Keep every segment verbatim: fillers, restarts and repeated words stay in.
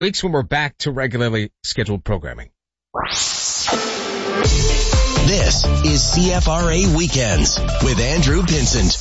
Weeks when we're back to regularly scheduled programming. This is C F R A Weekends with Andrew Vincent.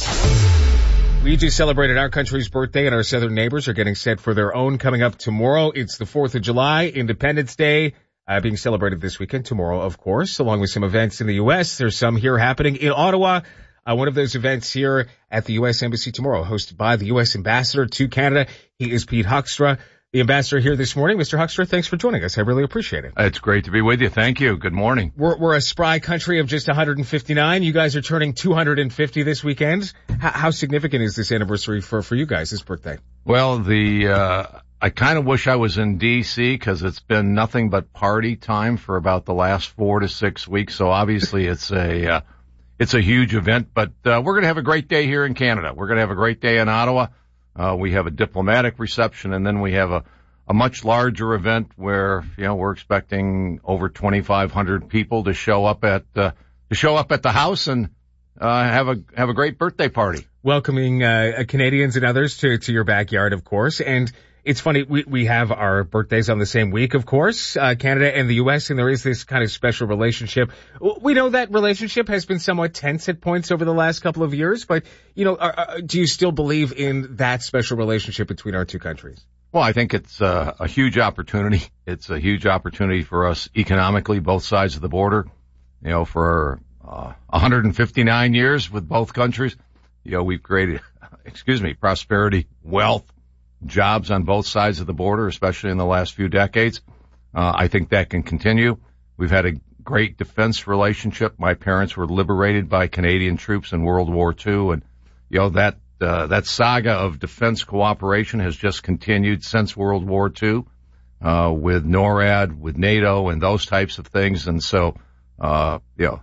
We just celebrated our country's birthday, and our southern neighbors are getting set for their own coming up tomorrow. It's the fourth of July, Independence Day, uh, being celebrated this weekend, tomorrow, of course, along with some events in the U S. There's some here happening in Ottawa. Uh, one of those events here at the U S Embassy tomorrow, hosted by the U S Ambassador to Canada. He is Pete Hoekstra, the ambassador here this morning. Mister Hoekstra, thanks for joining us. I really appreciate it. It's great to be with you. Thank you. Good morning. We're, we're a spry country of just one hundred fifty-nine. You guys are turning two hundred fifty this weekend. How, how significant is this anniversary for, for you guys, this birthday? Well, the, uh, I kind of wish I was in D C because it's been nothing but party time for about the last four to six weeks. So obviously it's a, uh, it's a huge event, but, uh, we're going to have a great day here in Canada. We're going to have a great day in Ottawa. Uh, we have a diplomatic reception, and then we have a, a much larger event where, you know, we're expecting over twenty-five hundred people to show up at, uh, to show up at the house and, uh, have a, have a great birthday party. Welcoming, uh, Canadians and others to, to your backyard, of course. And it's funny, we, we have our birthdays on the same week, of course, uh, Canada and the U S, and there is this kind of special relationship. We know that relationship has been somewhat tense at points over the last couple of years, but, you know, are, are, do you still believe in that special relationship between our two countries? Well, I think it's uh, a huge opportunity. It's a huge opportunity for us economically, both sides of the border. You know, for uh, one hundred fifty-nine years with both countries, you know, we've created, excuse me, prosperity, wealth, jobs on both sides of the border, especially in the last few decades. Uh, I think that can continue. We've had a great defense relationship. My parents were liberated by Canadian troops in World War Two, and, you know, that uh, that saga of defense cooperation has just continued since World War Two, uh, with NORAD, with NATO, and those types of things. And so, uh, you know,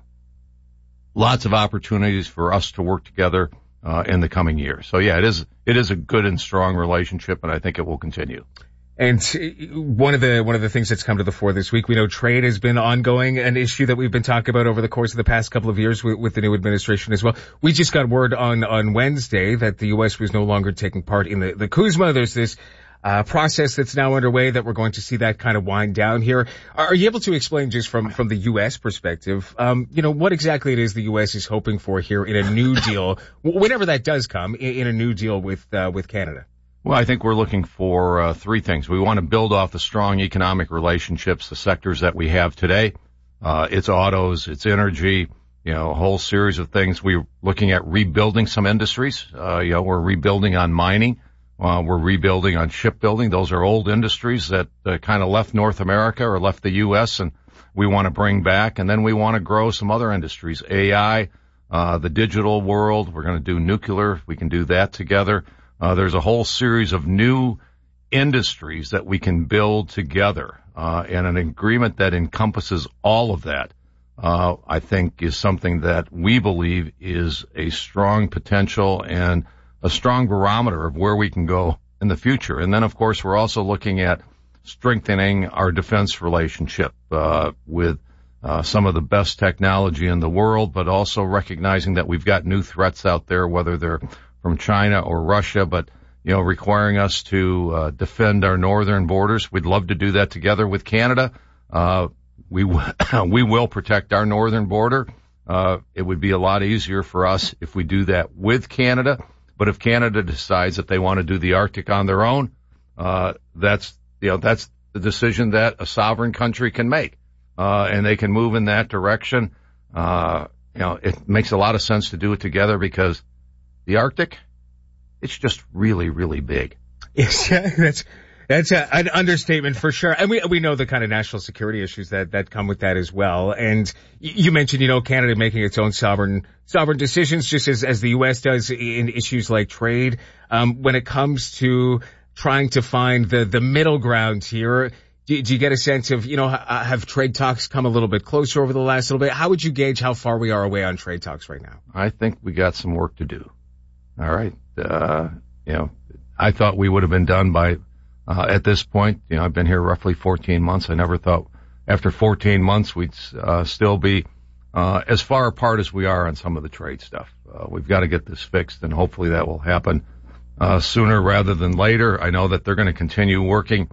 lots of opportunities for us to work together Uh, in the coming year. So yeah, it is, it is a good and strong relationship, and I think it will continue. And one of the, one of the things that's come to the fore this week, we know trade has been ongoing, an issue that we've been talking about over the course of the past couple of years with, with the new administration as well. We just got word on, on Wednesday that the U S was no longer taking part in the, the CUSMA. There's this Uh, process that's now underway that we're going to see that kind of wind down here. Are you able to explain just from, from the U S perspective, um, you know, what exactly it is the U S is hoping for here in a new deal, whenever that does come, in, in a new deal with, uh, with Canada? Well, I think we're looking for, uh, three things. We want to build off the strong economic relationships, the sectors that we have today. Uh, it's autos, it's energy, you know, a whole series of things. We're looking at rebuilding some industries. Uh, you know, we're rebuilding on mining. Uh, we're rebuilding on shipbuilding. Those are old industries that uh, kind of left North America or left the U S, and we want to bring back. And then we want to grow some other industries, A I, uh, the digital world. We're going to do nuclear. We can do that together. Uh, there's a whole series of new industries that we can build together, uh, and an agreement that encompasses all of that, uh, I think is something that we believe is a strong potential and a strong barometer of where we can go in the future. And then, of course, we're also looking at strengthening our defense relationship, uh, with, uh, some of the best technology in the world, but also recognizing that we've got new threats out there, whether they're from China or Russia, but, you know, requiring us to, uh, defend our northern borders. We'd love to do that together with Canada. Uh, we, w- we will protect our northern border. Uh, it would be a lot easier for us if we do that with Canada. But if Canada decides that they want to do the Arctic on their own, uh, that's, you know, that's the decision that a sovereign country can make. Uh, and they can move in that direction. Uh, you know, it makes a lot of sense to do it together because the Arctic, it's just really, really big. Yes, that's, That's a, an understatement for sure. And we, we know the kind of national security issues that, that come with that as well. And you mentioned, you know, Canada making its own sovereign, sovereign decisions, just as, as the U S does in issues like trade. Um, when it comes to trying to find the, the middle ground here, do, do you get a sense of, you know, have trade talks come a little bit closer over the last little bit? How would you gauge how far we are away on trade talks right now? I think we got some work to do. All right. Uh, you know, I thought we would have been done by, Uh, at this point. You know, I've been here roughly fourteen months. I never thought after fourteen months we'd uh, still be uh, as far apart as we are on some of the trade stuff. Uh, we've got to get this fixed, and hopefully that will happen uh, sooner rather than later. I know that they're going to continue working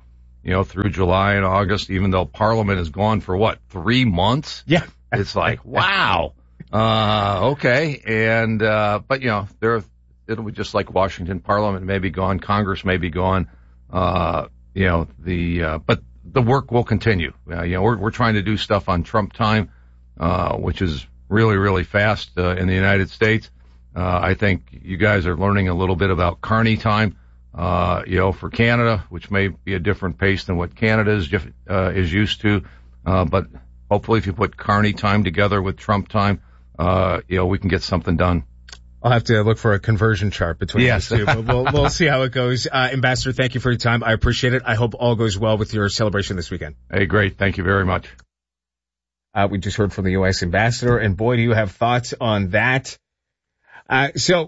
you know, through July and August, even though Parliament is gone for what, three months? Yeah. It's like, wow. Uh, okay. And, uh, but you know, there, it'll be just like Washington. Parliament may be gone. Congress may be gone. Uh, you know, the, uh, but the work will continue. Uh, you know, we're, we're trying to do stuff on Trump time, uh, which is really, really fast, uh, in the United States. Uh, I think you guys are learning a little bit about Carney time, uh, you know, for Canada, which may be a different pace than what Canada is, uh, is used to. Uh, but hopefully if you put Carney time together with Trump time, uh, you know, we can get something done. I'll have to look for a conversion chart between yes. those two, but we'll, we'll see how it goes. Uh, Ambassador, thank you for your time. I appreciate it. I hope all goes well with your celebration this weekend. Hey, great. Thank you very much. Uh, we just heard from the U S ambassador, and boy, do you have thoughts on that. Uh, so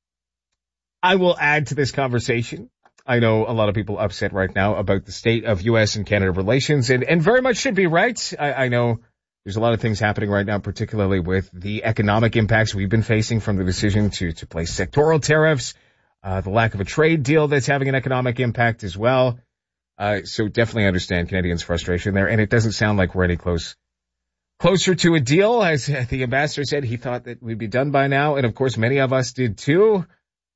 I will add to this conversation. I know a lot of people upset right now about the state of U S and Canada relations, and, and very much should be right. I, I know there's a lot of things happening right now, particularly with the economic impacts we've been facing from the decision to, to place sectoral tariffs, uh, the lack of a trade deal that's having an economic impact as well. Uh, so definitely understand Canadians' frustration there, and it doesn't sound like we're any close Closer to a deal. As the ambassador said, he thought that we'd be done by now, and of course many of us did too.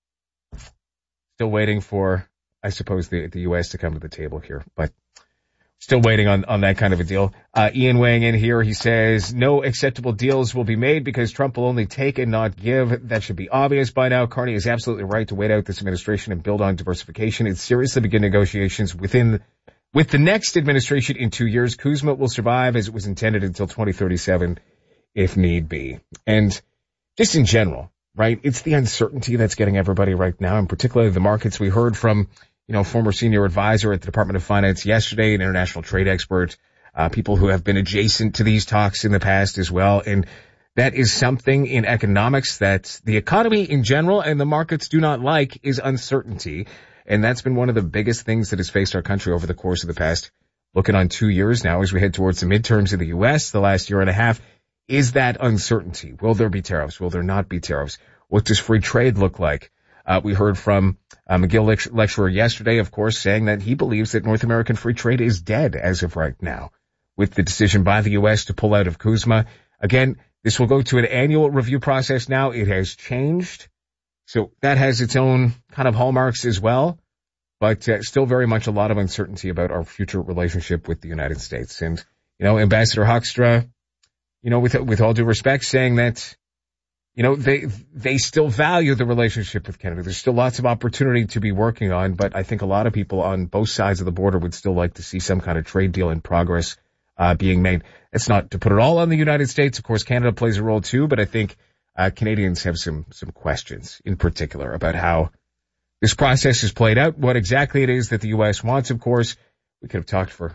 Still waiting for, I suppose, the, the U S to come to the table here, but still waiting on, on that kind of a deal. Uh, Ian weighing in here, he says, no acceptable deals will be made because Trump will only take and not give. That should be obvious by now. Carney is absolutely right to wait out this administration and build on diversification and seriously begin negotiations within With the next administration in two years. Kuzma will survive as it was intended until twenty thirty-seven, if need be. And just in general, right, it's the uncertainty that's getting everybody right now, and particularly the markets. We heard from, you know, former senior advisor at the Department of Finance yesterday, an international trade expert, uh, people who have been adjacent to these talks in the past as well. And that is something in economics that the economy in general and the markets do not like, is uncertainty. And that's been one of the biggest things that has faced our country over the course of the past, looking on two years now as we head towards the midterms in the U S, the last year and a half, is that uncertainty. Will there be tariffs? Will there not be tariffs? What does free trade look like? Uh, we heard from uh, McGill lect- lecturer yesterday, of course, saying that he believes that North American free trade is dead as of right now, with the decision by the U S to pull out of Kuzma. Again, this will go to an annual review process now. It has changed. So that has its own kind of hallmarks as well, but uh, still very much a lot of uncertainty about our future relationship with the United States. And, you know, Ambassador Hoekstra, you know, with with all due respect, saying that, you know, they they still value the relationship with Canada. There's still lots of opportunity to be working on, but I think a lot of people on both sides of the border would still like to see some kind of trade deal in progress uh being made. It's not to put it all on the United States. Of course, Canada plays a role too, but I think Uh, Canadians have some, some questions in particular about how this process is played out, what exactly it is that the U S wants, of course. We could have talked for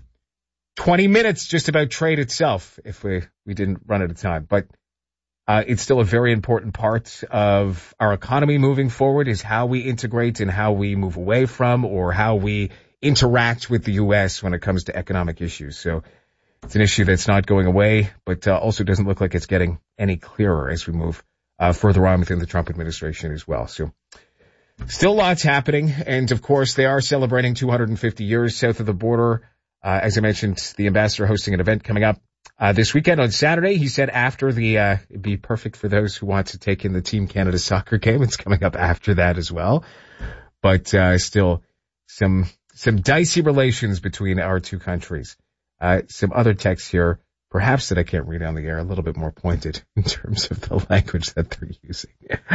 twenty minutes just about trade itself if we, we didn't run out of time. But, uh, it's still a very important part of our economy moving forward, is how we integrate and how we move away from, or how we interact with the U S when it comes to economic issues. So, it's an issue that's not going away, but uh, also doesn't look like it's getting any clearer as we move uh, further on within the Trump administration as well. So still lots happening. And, of course, they are celebrating two hundred fifty years south of the border. Uh, as I mentioned, the ambassador hosting an event coming up uh, this weekend on Saturday. He said after the uh, it'd be perfect for those who want to take in the Team Canada soccer game. It's coming up after that as well. But uh, still some some dicey relations between our two countries. Uh, some other texts here, perhaps that I can't read on the air, a little bit more pointed in terms of the language that they're using.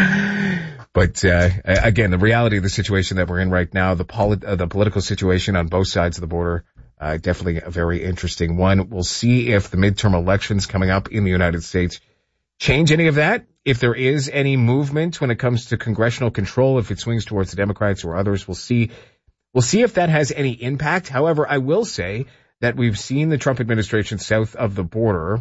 But, uh, again, the reality of the situation that we're in right now, the polit- uh, the political situation on both sides of the border, uh, definitely a very interesting one. We'll see if the midterm elections coming up in the United States change any of that. If there is any movement when it comes to congressional control, if it swings towards the Democrats or others, we'll see. We'll see if that has any impact. However, I will say that we've seen the Trump administration south of the border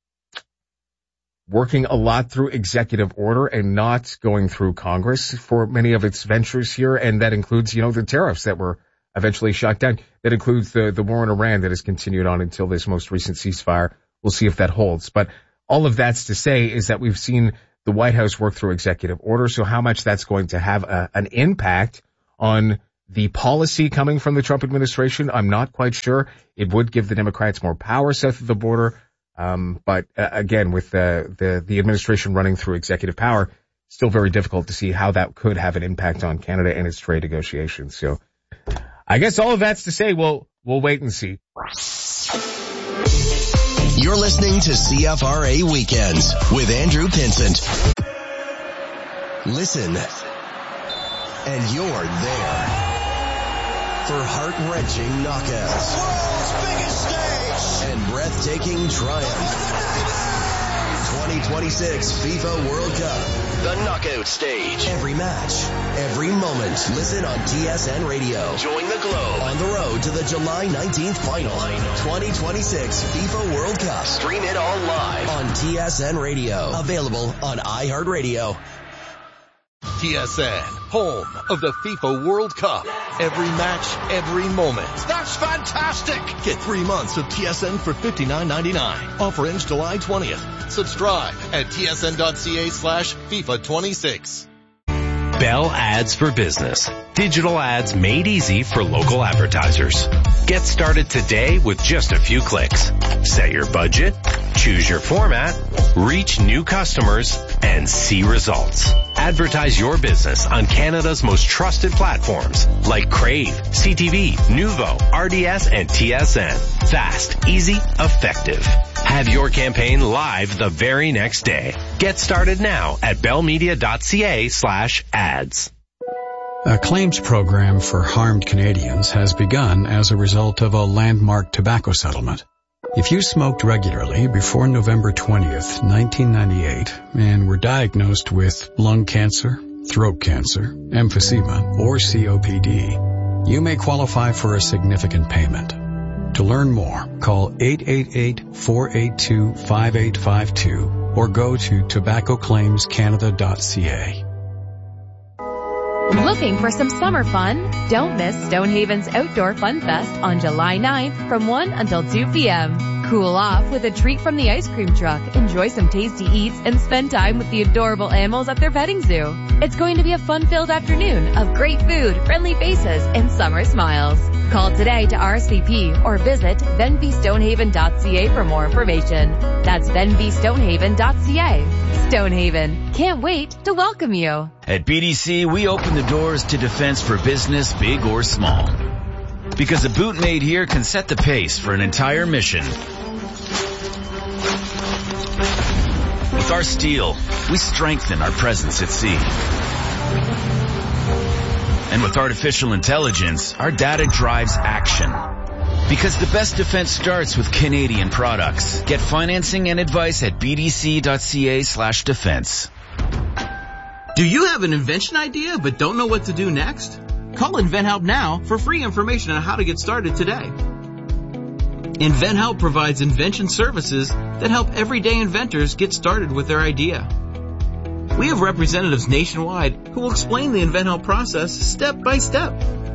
working a lot through executive order and not going through Congress for many of its ventures here. And that includes, you know, the tariffs that were eventually shot down. That includes the, the war in Iran that has continued on until this most recent ceasefire. We'll see if that holds. But all of that's to say is that we've seen the White House work through executive order. So how much that's going to have a, an impact on the policy coming from the Trump administration, I'm not quite sure. It would give the Democrats more power south of the border. Um, but uh, again, with the, the, the administration running through executive power, still very difficult to see how that could have an impact on Canada and its trade negotiations. So I guess all of that's to say, we'll, we'll wait and see. You're listening to C F R A Weekends with Andrew Pinsent. Listen, and you're there for heart-wrenching knockouts, world's biggest stage, and breathtaking triumph. twenty twenty-six FIFA World Cup, the knockout stage. Every match, every moment. Listen on T S N Radio. Join the Globe on the road to the July nineteenth final. twenty twenty-six FIFA World Cup. Stream it all live on T S N Radio. Available on iHeartRadio. T S N, home of the FIFA World Cup. Every match, every moment. That's fantastic! Get three months of T S N for fifty-nine ninety-nine. Offer ends July twentieth. Subscribe at tsn.ca slash FIFA 26. Bell Ads for Business. Digital ads made easy for local advertisers. Get started today with just a few clicks. Set your budget, choose your format, reach new customers, and see results. Advertise your business on Canada's most trusted platforms like Crave, C T V, Nuvo, R D S, and T S N. Fast, easy, effective. Have your campaign live the very next day. Get started now at bellmedia.ca slash ads. A claims program for harmed Canadians has begun as a result of a landmark tobacco settlement. If you smoked regularly before November twentieth, nineteen ninety-eight, and were diagnosed with lung cancer, throat cancer, emphysema, or C O P D, you may qualify for a significant payment. To learn more, call eight eight eight, four eight two, five eight five two or go to tobacco claims canada dot c a. Looking for some summer fun? Don't miss Stonehaven's Outdoor Fun Fest on July ninth from one until two p.m. Cool off with a treat from the ice cream truck, enjoy some tasty eats, and spend time with the adorable animals at their petting zoo. It's going to be a fun-filled afternoon of great food, friendly faces, and summer smiles. Call today to R S V P or visit venby stonehaven dot c a for more information. That's venby stonehaven dot c a. Stonehaven, can't wait to welcome you. At B D C, we open the doors to defense for business, big or small. Because a boot made here can set the pace for an entire mission. With our steel, we strengthen our presence at sea. And with artificial intelligence, our data drives action. Because the best defense starts with Canadian products. Get financing and advice at bdc.ca slash defense. Do you have an invention idea but don't know what to do next? Call InventHelp now for free information on how to get started today. InventHelp provides invention services that help everyday inventors get started with their idea. We have representatives nationwide who will explain the InventHelp process step by step.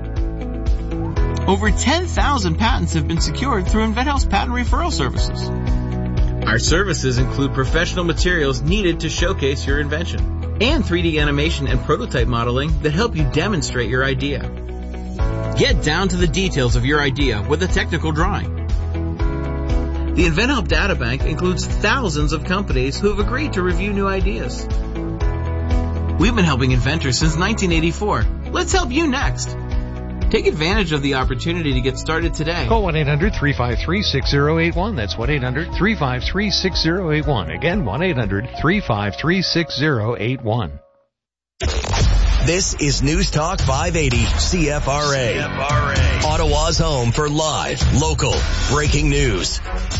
Over ten thousand patents have been secured through InventHelp's patent referral services. Our services include professional materials needed to showcase your invention and three D animation and prototype modeling that help you demonstrate your idea. Get down to the details of your idea with a technical drawing. The InventHelp Databank includes thousands of companies who have agreed to review new ideas. We've been helping inventors since nineteen eighty-four. Let's help you next. Take advantage of the opportunity to get started today. Call one eight hundred three five three six zero eight one. That's one eight hundred three five three six zero eight one. Again, one eight hundred three five three six zero eight one. This is News Talk five eighty C F R A. C F R A. Ottawa's home for live, local, breaking news.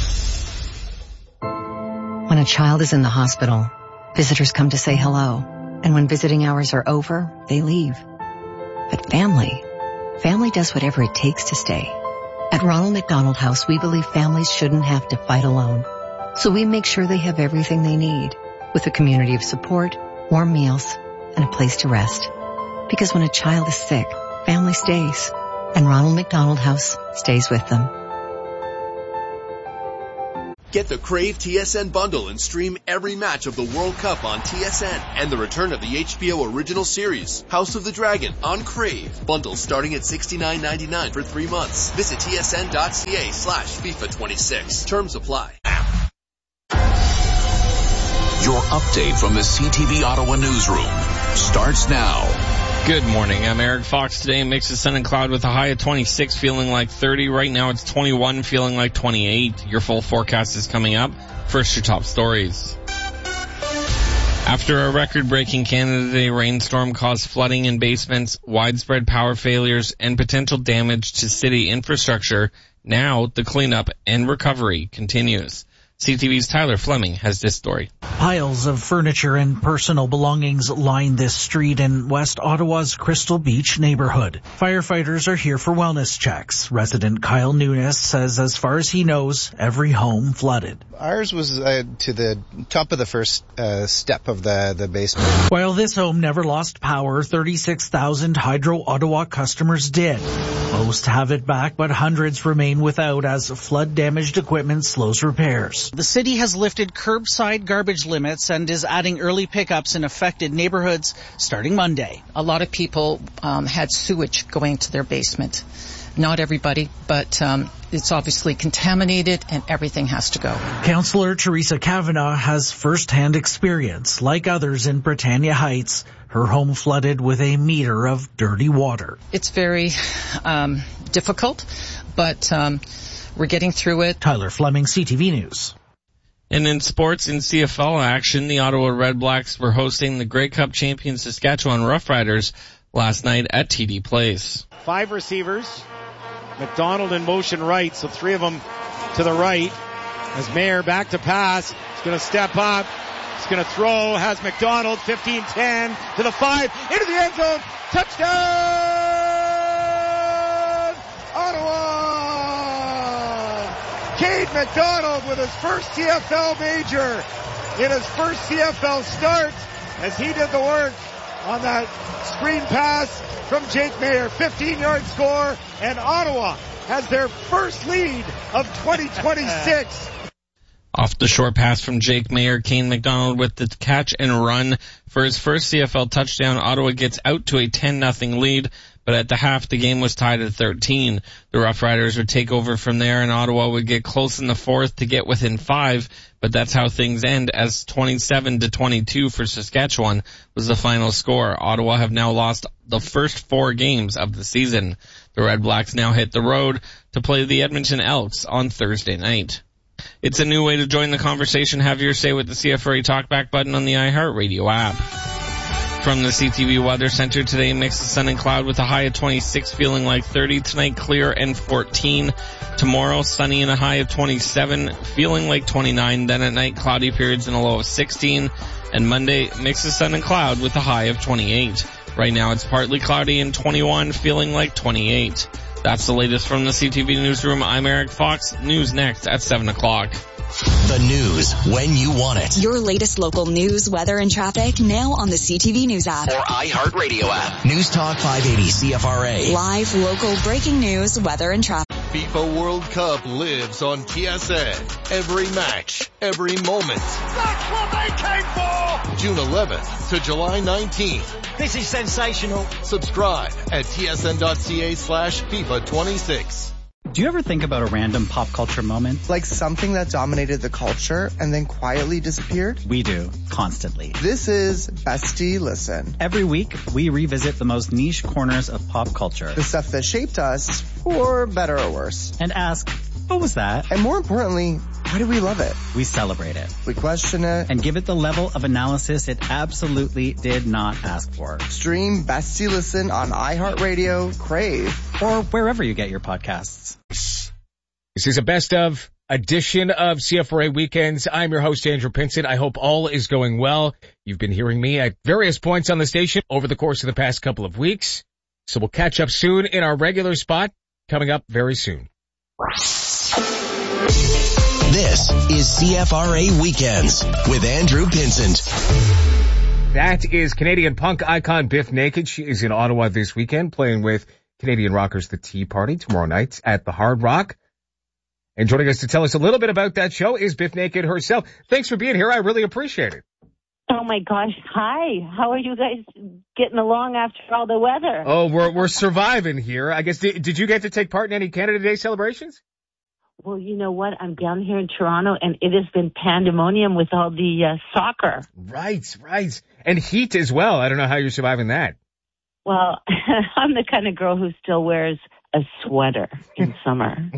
When a child is in the hospital, visitors come to say hello. And when visiting hours are over, they leave. But family, family does whatever it takes to stay. At Ronald McDonald House, we believe families shouldn't have to fight alone. So we make sure they have everything they need, with a community of support, warm meals, and a place to rest. Because when a child is sick, family stays, and Ronald McDonald House stays with them. Get the Crave T S N bundle and stream every match of the World Cup on T S N and the return of the H B O original series, House of the Dragon, on Crave. Bundles starting at sixty-nine ninety-nine for three months. Visit tsn.ca slash FIFA twenty-six. Terms apply. Your update from the C T V Ottawa newsroom starts now. Good morning. I'm Eric Fox. Today mix of sun and cloud with a high of twenty-six, feeling like thirty. Right now it's twenty-one, feeling like twenty-eight. Your full forecast is coming up. First, your top stories. After a record-breaking Canada Day rainstorm caused flooding in basements, widespread power failures, and potential damage to city infrastructure, now the cleanup and recovery continues. C T V's Tyler Fleming has this story. Piles of furniture and personal belongings line this street in West Ottawa's Crystal Beach neighborhood. Firefighters are here for wellness checks. Resident Kyle Nunes says as far as he knows, every home flooded. Ours was uh, to the top of the first uh, step of the, the basement. While this home never lost power, thirty-six thousand Hydro Ottawa customers did. Most have it back, but hundreds remain without as flood-damaged equipment slows repairs. The city has lifted curbside garbage limits and is adding early pickups in affected neighborhoods starting Monday. A lot of people um, had sewage going to their basement. Not everybody, but um, it's obviously contaminated and everything has to go. Councillor Teresa Kavanagh has first-hand experience. Like others in Britannia Heights, her home flooded with a meter of dirty water. It's very um, difficult, but um, we're getting through it. Tyler Fleming, C T V News. And in sports, in C F L action, the Ottawa Redblacks were hosting the Grey Cup champion Saskatchewan Roughriders last night at T D Place. Five receivers. McDonald in motion right, so three of them to the right. As Mayer back to pass. He's going to step up. He's going to throw. Has McDonald fifteen ten to the five. Into the end zone. Touchdown! Ottawa! Cade McDonald with his first C F L major in his first C F L start as he did the work on that screen pass from Jake Mayer. fifteen-yard score, and Ottawa has their first lead of twenty twenty-six. Off the short pass from Jake Mayer, Kane McDonald with the catch and run for his first C F L touchdown. Ottawa gets out to a ten nothing lead, but at the half the game was tied at thirteen. The Rough Riders would take over from there, and Ottawa would get close in the fourth to get within five, but that's how things end as twenty-seven to twenty-two for Saskatchewan was the final score. Ottawa have now lost the first four games of the season. The Red Blacks now hit the road to play the Edmonton Elks on Thursday night. It's a new way to join the conversation. Have your say with the C F R A Talkback button on the iHeartRadio app. From the C T V Weather Center today, mix of sun and cloud with a high of twenty-six, feeling like thirty. Tonight, clear and fourteen. Tomorrow, sunny and a high of twenty-seven, feeling like twenty-nine. Then at night, cloudy periods and a low of sixteen. And Monday, mix of sun and cloud with a high of twenty-eight. Right now, it's partly cloudy and twenty-one, feeling like twenty-eight. That's the latest from the C T V Newsroom. I'm Eric Fox. News next at seven o'clock. The news when you want it. Your latest local news, weather, and traffic now on the C T V News app. Or iHeartRadio app. News Talk five eighty C F R A. Live, local, breaking news, weather, and traffic. FIFA World Cup lives on T S N. Every match, every moment. That's what they came for! June eleventh to July nineteenth. This is sensational. Subscribe at tsn.ca slash FIFA 26. Do you ever think about a random pop culture moment? Like something that dominated the culture and then quietly disappeared? We do, constantly. This is Bestie Listen. Every week, we revisit the most niche corners of pop culture. The stuff that shaped us, for better or worse. And ask, what was that? And more importantly, why do we love it? We celebrate it. We question it. And give it the level of analysis it absolutely did not ask for. Stream Bestie Listen on iHeartRadio, Crave, or wherever you get your podcasts. This is a best of edition of C F R A Weekends. I'm your host, Andrew Pinson. I hope all is going well. You've been hearing me at various points on the station over the course of the past couple of weeks. So we'll catch up soon in our regular spot, coming up very soon. This is C F R A Weekends with Andrew Pinsent. That is Canadian punk icon Biff Naked. She is in Ottawa this weekend playing with Canadian rockers The Tea Party tomorrow night at the Hard Rock. And joining us to tell us a little bit about that show is Bif Naked herself. Thanks for being here. I really appreciate it. Oh my gosh. Hi. How are you guys getting along after all the weather? Oh, we're we're surviving here. I guess, did, did you get to take part in any Canada Day celebrations? Well, you know what? I'm down here in Toronto, and it has been pandemonium with all the uh, soccer. Right, right. And heat as well. I don't know how you're surviving that. Well, I'm the kind of girl who still wears a sweater in summer.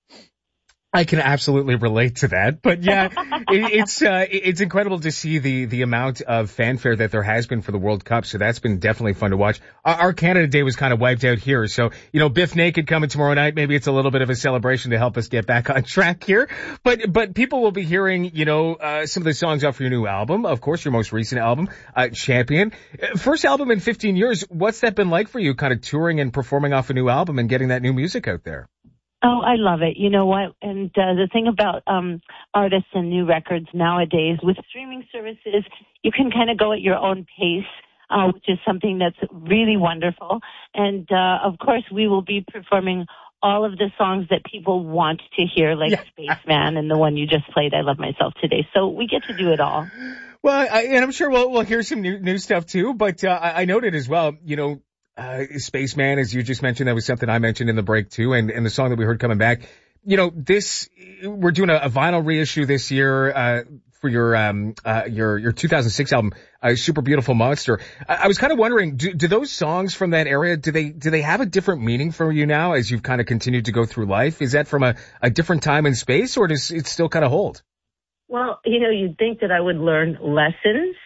I can absolutely relate to that, but yeah, it, it's uh, it's incredible to see the the amount of fanfare that there has been for the World Cup. So that's been definitely fun to watch. Our, our Canada Day was kind of wiped out here, so you know, Bif Naked coming tomorrow night. Maybe it's a little bit of a celebration to help us get back on track here. But but people will be hearing, you know, uh, some of the songs off your new album, of course, your most recent album, uh, Champion. First album in fifteen years. What's that been like for you, kind of touring and performing off a new album and getting that new music out there? Oh, I love it. You know what? And uh, the thing about um artists and new records nowadays, with streaming services, you can kind of go at your own pace, uh, which is something that's really wonderful. And, uh, of course, we will be performing all of the songs that people want to hear, like yeah. Spaceman and the one you just played, I Love Myself Today. So we get to do it all. Well, I, and I'm sure we'll, we'll hear some new, new stuff, too. But uh, I, I noted as well, you know, Uh, Spaceman, as you just mentioned, that was something I mentioned in the break too, and, and the song that we heard coming back. You know, this, we're doing a, a vinyl reissue this year, uh, for your, um, uh, your, your two thousand six album, uh, Super Beautiful Monster. I, I was kind of wondering, do, do those songs from that area, do they, do they have a different meaning for you now as you've kind of continued to go through life? Is that from a, a different time and space, or does it still kind of hold? Well, you know, you'd think that I would learn lessons.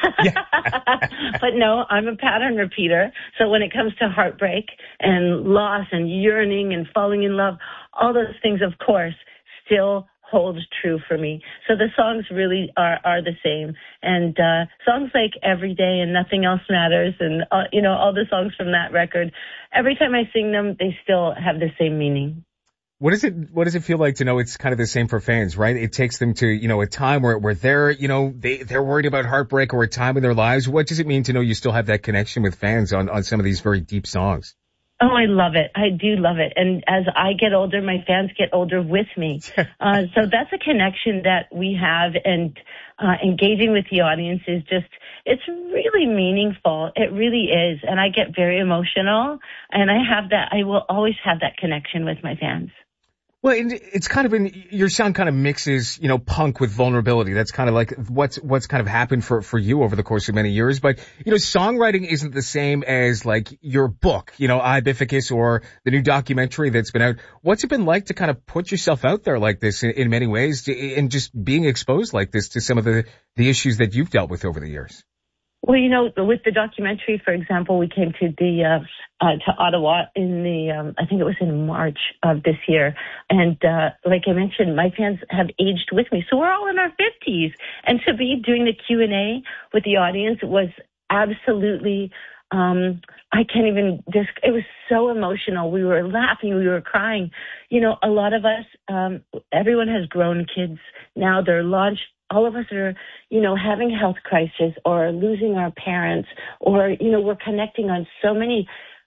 But no, I'm a pattern repeater. So when it comes to heartbreak and loss and yearning and falling in love, all those things, of course, still hold true for me. So the songs really are, are the same. And uh, songs like Every Day and Nothing Else Matters and, uh, you know, all the songs from that record, every time I sing them, they still have the same meaning. What is it, what does it feel like to know it's kind of the same for fans, right? It takes them to, you know, a time where, where they're, you know, they, they're worried about heartbreak or a time in their lives. What does it mean to know you still have that connection with fans on, on some of these very deep songs? Oh, I love it. I do love it. And as I get older, my fans get older with me. uh, so that's a connection that we have, and, uh, engaging with the audience is just, it's really meaningful. It really is. And I get very emotional, and I have that, I will always have that connection with my fans. Well, it's kind of in, your sound kind of mixes, you know, punk with vulnerability. That's kind of like what's, what's kind of happened for, for you over the course of many years. But, you know, songwriting isn't the same as like your book, you know, Ibificus, or the new documentary that's been out. What's it been like to kind of put yourself out there like this in, in many ways, to, and just being exposed like this to some of the, the issues that you've dealt with over the years? Well, you know, with the documentary, for example, we came to the, uh, uh, to Ottawa in the, um, I think it was in March of this year. And, uh, like I mentioned, my fans have aged with me. So we're all in our fifties. And to be doing the Q and A with the audience was absolutely, um, I can't even, just, it was so emotional. We were laughing, we were crying. You know, a lot of us, um, everyone has grown kids now. They're launched. All of us are, you know, having health crisis or losing our parents, or, you know, we're connecting on so many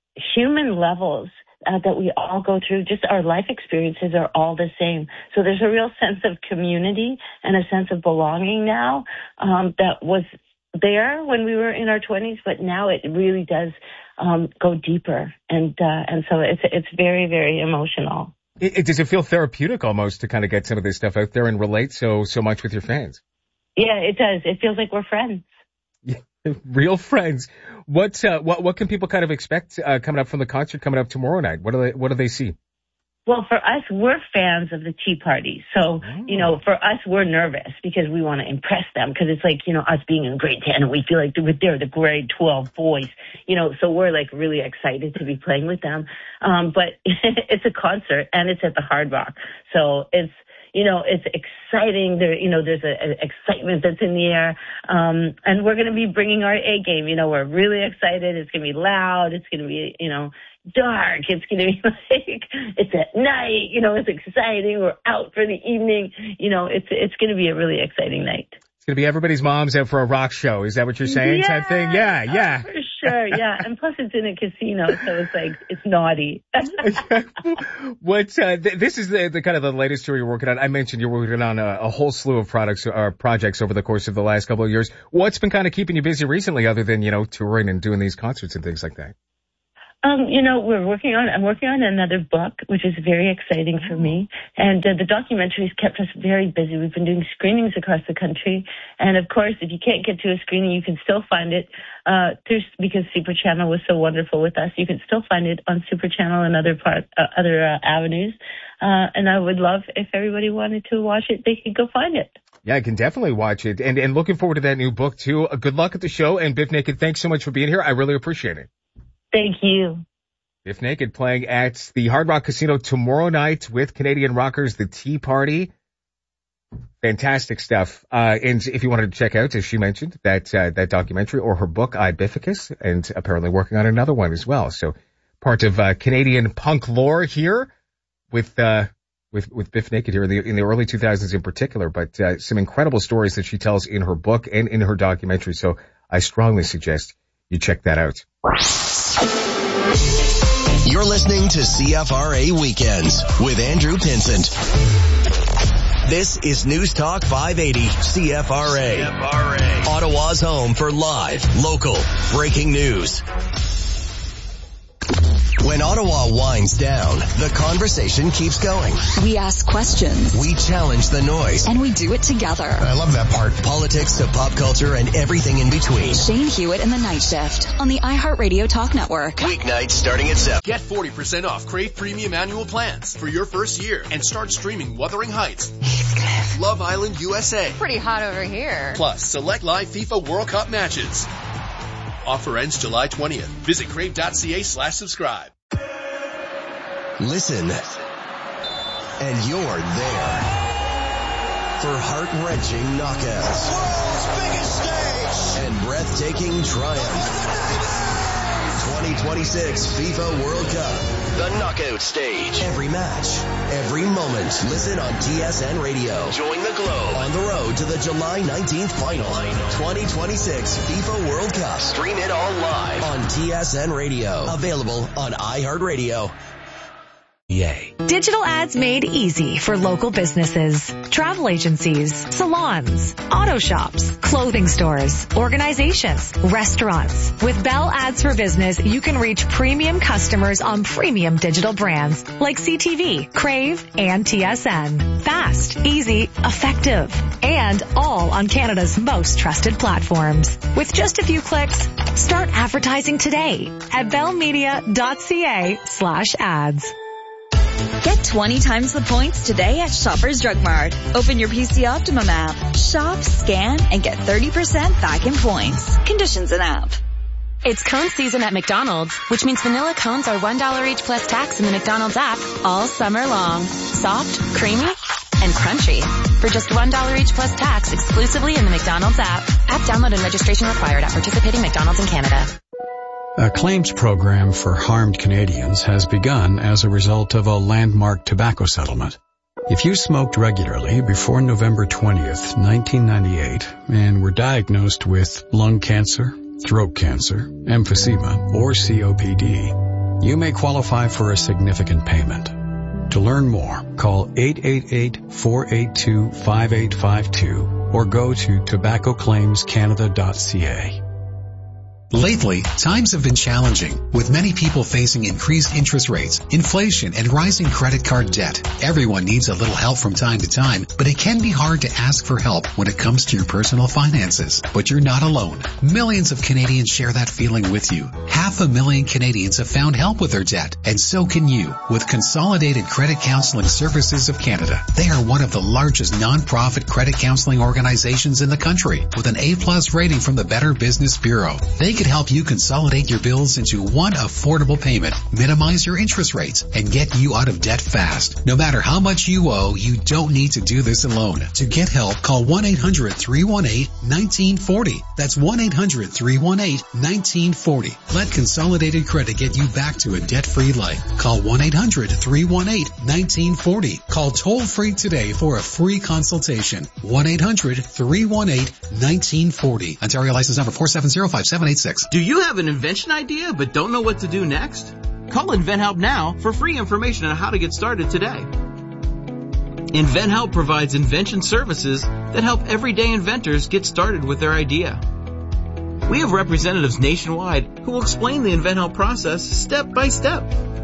human levels uh, that we all go through. Just our life experiences are all the same. So there's a real sense of community and a sense of belonging now um, that was there when we were in our twenties, but now it really does um, go deeper. And uh, and so it's it's very, very emotional. It, it, does it feel therapeutic almost to kind of get some of this stuff out there and relate so so much with your fans? Yeah, it does. It feels like we're friends. Yeah, real friends. What uh, what what can people kind of expect uh, coming up from the concert coming up tomorrow night? What do they what do they see? Well, for us, we're fans of the Tea Party. So, oh. you know, for us, we're nervous because we want to impress them, because it's like, you know, us being in grade ten and we feel like they're the grade twelve boys, you know, so we're like really excited to be playing with them. Um, but it's a concert and it's at the Hard Rock. So it's, you know, it's exciting. There, you know, there's an excitement that's in the air. Um, and we're going to be bringing our A game. You know, we're really excited. It's going to be loud. It's going to be, you know, dark. It's going to be like, it's at night. You know, it's exciting. We're out for the evening. You know, it's, it's going to be a really exciting night. It's going to be everybody's mom's out for a rock show. Is that what you're saying? Yeah, type thing? Yeah, yeah. For sure, yeah. And plus it's in a casino, so it's like, it's naughty. what, uh, th- this is the, the kind of the latest story you're working on. I mentioned you're working on a, a whole slew of products, or uh, projects over the course of the last couple of years. What's been kind of keeping you busy recently other than, you know, touring and doing these concerts and things like that? Um, you know, we're working on, I'm working on another book, which is very exciting for me. And uh, the documentaries kept us very busy. We've been doing screenings across the country. And of course, if you can't get to a screening, you can still find it, uh, through, because Super Channel was so wonderful with us. You can still find it on Super Channel and other part, uh, other uh, avenues. Uh, and I would love if everybody wanted to watch it, they could go find it. Yeah, I can definitely watch it. And, and looking forward to that new book too. Uh, good luck at the show. And Biff Naked, thanks so much for being here. I really appreciate it. Thank you. Biff Naked playing at the Hard Rock Casino tomorrow night with Canadian rockers, The Tea Party. Fantastic stuff. Uh, and if you wanted to check out, as she mentioned, that, uh, that documentary or her book, Ibificus, and apparently working on another one as well. So part of, uh, Canadian punk lore here with, uh, with, with Biff Naked here in the, in the early two thousands in particular, but, uh, some incredible stories that she tells in her book and in her documentary. So I strongly suggest you check that out. You're listening to C F R A Weekends with Andrew Pinsent. This is News Talk five eighty C F R A. C F R A. Ottawa's home for live, local, breaking news. When Ottawa winds down, the conversation keeps going. We ask questions. We challenge the noise. And we do it together. I love that part. Politics to pop culture and everything in between. Shane Hewitt and the Night Shift on the iHeartRadio Talk Network. Weeknights starting at seven. Get forty percent off Crave Premium Annual Plans for your first year and start streaming Wuthering Heights, Heathcliff, Love Island U S A. Pretty hot over here. Plus, select live FIFA World Cup matches. Offer ends July twentieth. Visit crave.ca slash subscribe. Listen, and you're there for heart-wrenching knockouts. World's biggest stage. And breathtaking triumph. twenty twenty-six FIFA World Cup. The knockout stage. Every match, every moment. Listen on T S N Radio. Join the Globe on the road to the July nineteenth final. twenty twenty-six FIFA World Cup. Stream it all live on T S N Radio. Available on iHeartRadio. Yay. Digital ads made easy for local businesses, travel agencies, salons, auto shops, clothing stores, organizations, restaurants. With Bell Ads for Business, you can reach premium customers on premium digital brands like C T V, Crave, and T S N. Fast, easy, effective, and all on Canada's most trusted platforms. With just a few clicks, start advertising today at bellmedia.ca slash ads. Get twenty times the points today at Shoppers Drug Mart. Open your P C Optimum app. Shop, scan, and get thirty percent back in points. Conditions in app. It's cone season at McDonald's, which means vanilla cones are one dollar each plus tax in the McDonald's app all summer long. Soft, creamy, and crunchy. For just one dollar each plus tax exclusively in the McDonald's app. App download and registration required at participating McDonald's in Canada. A claims program for harmed Canadians has begun as a result of a landmark tobacco settlement. If you smoked regularly before November twentieth, nineteen ninety-eight, and were diagnosed with lung cancer, throat cancer, emphysema, or C O P D, you may qualify for a significant payment. To learn more, call eight eight eight, four eight two, five eight five two or go to tobacco claims canada dot c a. Lately, times have been challenging, with many people facing increased interest rates, inflation, and rising credit card debt. Everyone needs a little help from time to time, but it can be hard to ask for help when it comes to your personal finances. But you're not alone. Millions of Canadians share that feeling with you. Half a million Canadians have found help with their debt, and so can you with Consolidated Credit Counseling Services of Canada. They are one of the largest non-profit credit counseling organizations in the country, with an A plus rating from the Better Business Bureau. They can can help you consolidate your bills into one affordable payment, minimize your interest rates, and get you out of debt fast. No matter how much you owe, you don't need to do this alone. To get help, call one eight hundred three one eight one nine four zero. That's one eight hundred three one eight one nine four zero. Let Consolidated Credit get you back to a debt-free life. Call one eight hundred three one eight one nine four zero. Call toll-free today for a free consultation. one eight hundred three one eight one nine four zero. Ontario license number four seven zero five seven eight six. Do you have an invention idea but don't know what to do next? Call InventHelp now for free information on how to get started today. InventHelp provides invention services that help everyday inventors get started with their idea. We have representatives nationwide who will explain the InventHelp process step by step.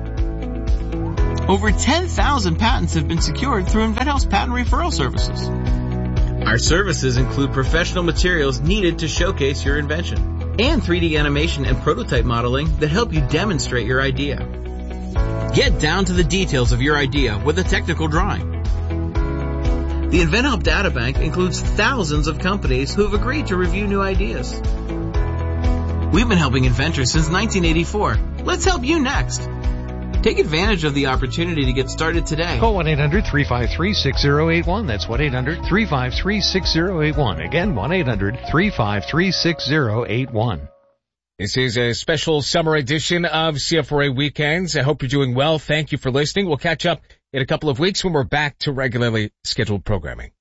Over ten thousand patents have been secured through InventHelp's patent referral services. Our services include professional materials needed to showcase your invention and three D animation and prototype modeling that help you demonstrate your idea. Get down to the details of your idea with a technical drawing. The InventHelp Databank includes thousands of companies who have agreed to review new ideas. We've been helping inventors since nineteen eighty-four. Let's help you next. Take advantage of the opportunity to get started today. Call one eight hundred three five three six zero eight one. That's one eight hundred three five three six zero eight one. Again, one eight hundred three five three six zero eight one. This is a special summer edition of C F R A Weekends. I hope you're doing well. Thank you for listening. We'll catch up in a couple of weeks when we're back to regularly scheduled programming.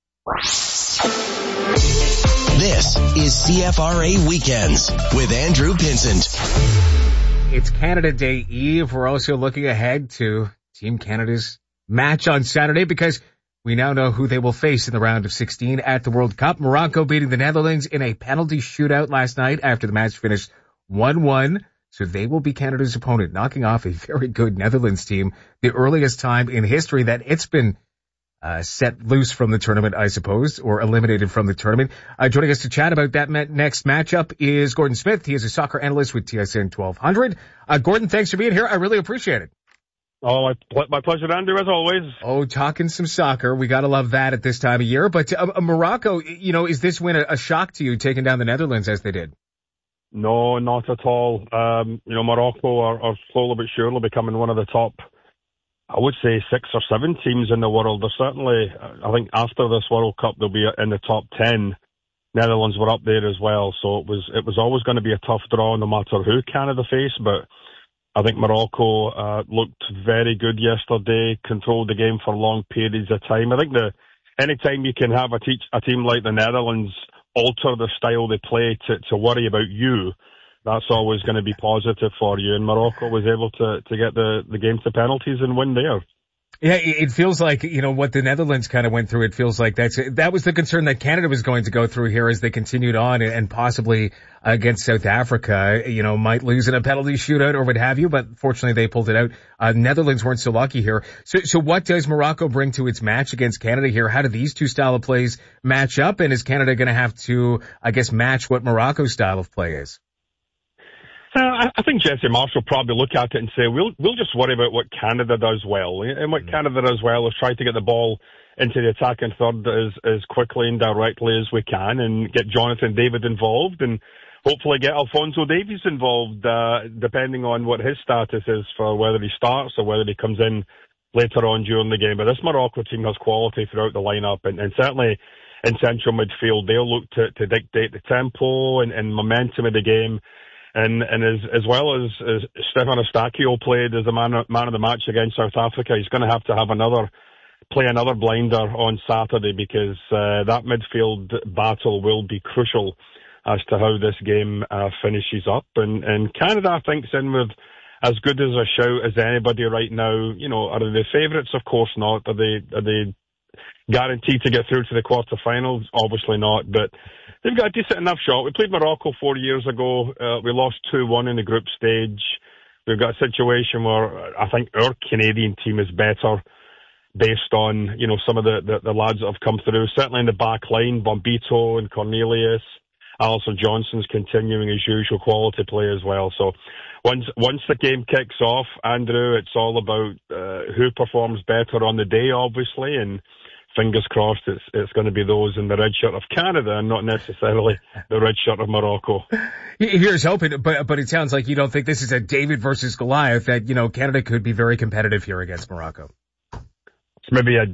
This is C F R A Weekends with Andrew Pinsent. It's Canada Day Eve. We're also looking ahead to Team Canada's match on Saturday because we now know who they will face in the round of sixteen at the World Cup. Morocco beating the Netherlands in a penalty shootout last night after the match finished one one. So they will be Canada's opponent, knocking off a very good Netherlands team, the earliest time in history that it's been uh, set loose from the tournament, I suppose, or eliminated from the tournament. Uh, joining us to chat about that ma- next matchup is Gordon Smith. He is a soccer analyst with T S N twelve hundred. Uh, Gordon, thanks for being here. I really appreciate it. Oh, my, my pleasure, Andrew, as always. Oh, talking some soccer. We got to love that at this time of year. But uh, uh, Morocco, you know, is this win a, a shock to you, taking down the Netherlands as they did? No, not at all. Um, you know, Morocco are, are slowly but surely becoming one of the top, I would say, six or seven teams in the world. They're certainly, I think after this World Cup, they'll be in the top ten. Netherlands were up there as well, so it was it was always going to be a tough draw no matter who Canada faced, but I think Morocco uh, looked very good yesterday, controlled the game for long periods of time. I think the any time you can have a, teach, a team like the Netherlands alter the style they play to, to worry about you, that's always going to be positive for you. And Morocco was able to, to get the, the game to penalties and win there. Yeah, it feels like, you know, what the Netherlands kind of went through, it feels like that's, that was the concern that Canada was going to go through here as they continued on and possibly against South Africa, you know, might lose in a penalty shootout or what have you, but fortunately they pulled it out. Uh, Netherlands weren't so lucky here. So, so what does Morocco bring to its match against Canada here? How do these two style of plays match up? And is Canada going to have to, I guess, match what Morocco's style of play is? Uh, I think Jesse Marsh will probably look at it and say, we'll we'll just worry about what Canada does well. And what Canada does well is try to get the ball into the attacking third as, as quickly and directly as we can and get Jonathan David involved and hopefully get Alphonso Davies involved, uh, depending on what his status is for whether he starts or whether he comes in later on during the game. But this Morocco team has quality throughout the lineup and, and certainly in central midfield, they'll look to, to dictate the tempo and, and momentum of the game. And, and as, as well as, as Stefan Eustáquio played as a man, man of the match against South Africa, he's going to have to have another, play another blinder on Saturday because, uh, that midfield battle will be crucial as to how this game, uh, finishes up. And, and Canada, I think, is in with as good as a shout as anybody right now. You know, are they favourites? Of course not. Are they, are they guaranteed to get through to the quarterfinals? Obviously not, but they've got a decent enough shot. We played Morocco four years ago. Uh, we lost two one in the group stage. We've got a situation where I think our Canadian team is better based on, you know, some of the, the, the lads that have come through. Certainly in the back line, Bombito and Cornelius. Alistair Johnson's continuing his usual quality play as well. So once once the game kicks off, Andrew, it's all about uh, who performs better on the day, obviously, and fingers crossed it's it's going to be those in the red shirt of Canada and not necessarily the red shirt of Morocco. Here's hoping, but but it sounds like you don't think this is a David versus Goliath, that, you know, Canada could be very competitive here against Morocco. It's maybe a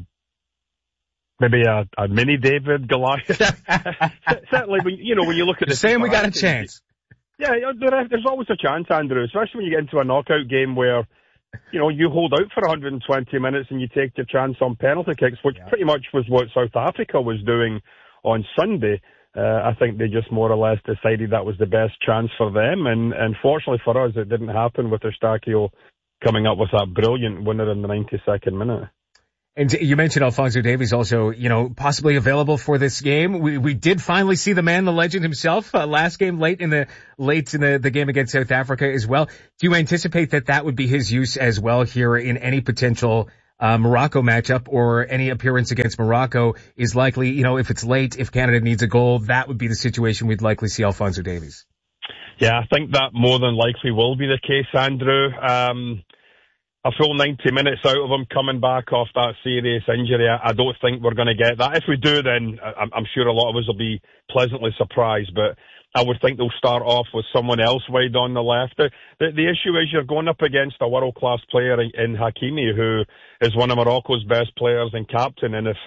maybe a, a mini David Goliath. Certainly, when, you know, when you look at the saying we got a chance. Yeah, there, there's always a chance, Andrew, especially when you get into a knockout game where, you know, you hold out for one hundred twenty minutes and you take your chance on penalty kicks, which yeah. pretty much was what South Africa was doing on Sunday. Uh, I think they just more or less decided that was the best chance for them, and, and fortunately for us, it didn't happen with Eustáquio coming up with that brilliant winner in the ninety-second minute. And you mentioned Alphonso Davies also, you know, possibly available for this game. We we did finally see the man, the legend himself, uh, last game late in the late in the, the game against South Africa as well. Do you anticipate that that would be his use as well here in any potential uh, Morocco matchup, or any appearance against Morocco is likely, you know, if it's late, if Canada needs a goal, that would be the situation we'd likely see Alphonso Davies? Yeah, I think that more than likely will be the case, Andrew. Um, A full ninety minutes out of him coming back off that serious injury, I don't think we're going to get that. If we do, then I'm sure a lot of us will be pleasantly surprised, but I would think they'll start off with someone else wide on the left. The, the, the issue is you're going up against a world-class player in, in Hakimi, who is one of Morocco's best players and captain, and if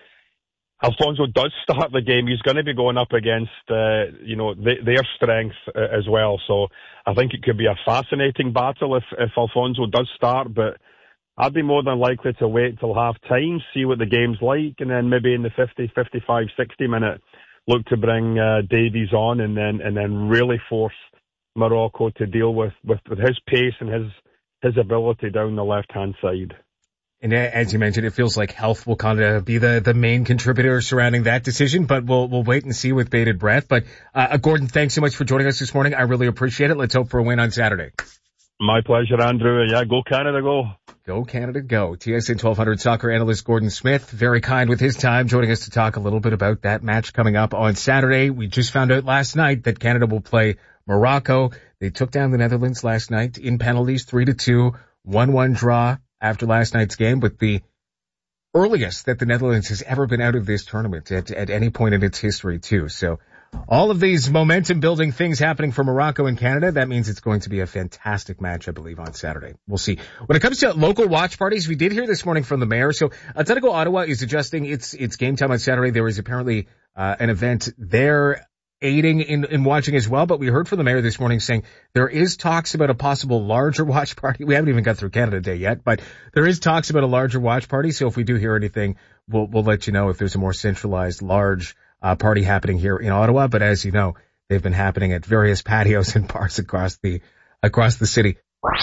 Alphonso does start the game, he's going to be going up against, uh, you know, th- their strength uh, as well. So I think it could be a fascinating battle if, if Alphonso does start, but I'd be more than likely to wait till half time, see what the game's like, and then maybe in the fifty, fifty-five, sixty minute look to bring uh, Davies on, and then and then really force Morocco to deal with, with, with his pace and his his ability down the left-hand side. And as you mentioned, it feels like health will kind of be the, the main contributor surrounding that decision, but we'll, we'll wait and see with bated breath. But, uh, Gordon, thanks so much for joining us this morning. I really appreciate it. Let's hope for a win on Saturday. My pleasure, Andrew. Yeah, go Canada, go. Go Canada, go. T S N twelve hundred soccer analyst Gordon Smith, very kind with his time, joining us to talk a little bit about that match coming up on Saturday. We just found out last night that Canada will play Morocco. They took down the Netherlands last night in penalties, three to two, one one draw after last night's game, but the earliest that the Netherlands has ever been out of this tournament at, at any point in its history, too. So all of these momentum-building things happening for Morocco and Canada, that means it's going to be a fantastic match, I believe, on Saturday. We'll see. When it comes to local watch parties, we did hear this morning from the mayor. So Atletico Ottawa is adjusting its its game time on Saturday. There is apparently uh, an event there aiding in, in watching as well, but we heard from the mayor this morning saying there is talks about a possible larger watch party. We haven't even got through Canada Day yet, but there is talks about a larger watch party. So if we do hear anything, we'll, we'll let you know if there's a more centralized large uh, party happening here in Ottawa. But as you know, they've been happening at various patios and bars across the, across the city.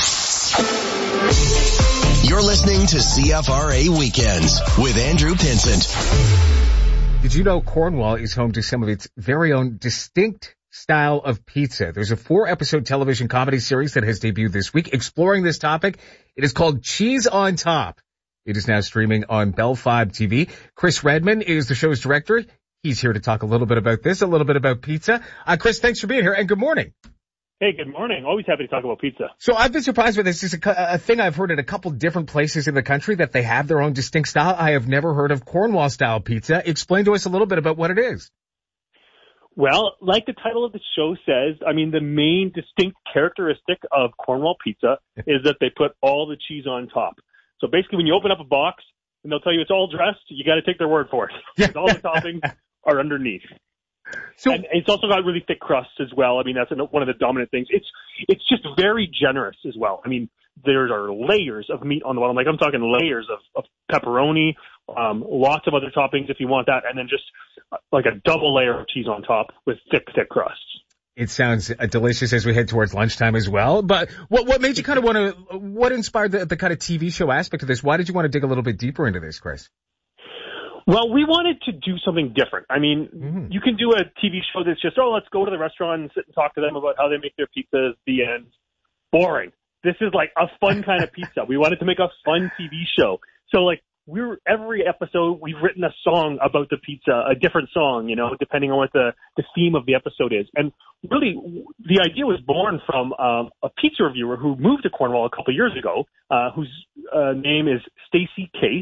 You're listening to C F R A Weekends with Andrew Pinsent. Did you know Cornwall is home to some of its very own distinct style of pizza? There's a four-episode television comedy series that has debuted this week exploring this topic. It is called Cheese on Top. It is now streaming on Bell five T V. Chris Redman is the show's director. He's here to talk a little bit about this, a little bit about pizza. Uh, Chris, thanks for being here, and good morning. Hey, good morning. Always happy to talk about pizza. So I've been surprised with this. It's a, a thing I've heard at a couple different places in the country that they have their own distinct style. I have never heard of Cornwall-style pizza. Explain to us a little bit about what it is. Well, like the title of the show says, I mean, the main distinct characteristic of Cornwall pizza is that they put all the cheese on top. So basically, when you open up a box and they'll tell you it's all dressed, you got to take their word for it. Because all the toppings are underneath. So, and it's also got really thick crusts as well. I mean, that's one of the dominant things. It's it's just very generous as well. I mean, there are layers of meat on the bottom. Like, I'm talking layers of, of pepperoni, um, lots of other toppings if you want that, and then just like a double layer of cheese on top with thick, thick crusts. It sounds uh, delicious as we head towards lunchtime as well. But what what made you kind of want to, what inspired the, the kind of T V show aspect of this? Why did you want to dig a little bit deeper into this, Chris? Well, we wanted to do something different. I mean, mm-hmm. you can do a T V show that's just, oh, let's go to the restaurant and sit and talk to them about how they make their pizzas, the end. Boring. This is like a fun kind of pizza. We wanted to make a fun T V show. So, like, we're every episode, we've written a song about the pizza, a different song, you know, depending on what the, the theme of the episode is. And really, the idea was born from um, a pizza reviewer who moved to Cornwall a couple of years ago, uh, whose uh, name is Stacey Case.